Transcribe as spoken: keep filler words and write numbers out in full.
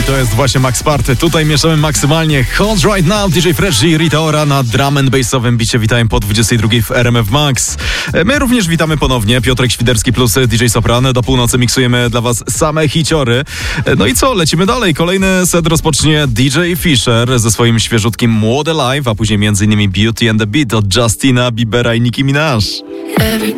to jest właśnie Max Party. Tutaj mieszamy maksymalnie. Hot Right Now, D J Fresh i Rita Ora na drum and bassowym bicie. Witają po dwudziestej drugiej w R M F Max. My również witamy ponownie. Piotrek Świderski plus D J Soprano. Do północy miksujemy dla was same hiciory. No i co? Lecimy dalej. Kolejny set rozpocznie D J Fisher ze swoim świeżutkim Młode Live, a później między innymi Beauty and the Beat od Justina Biebera i Nicki Minaj.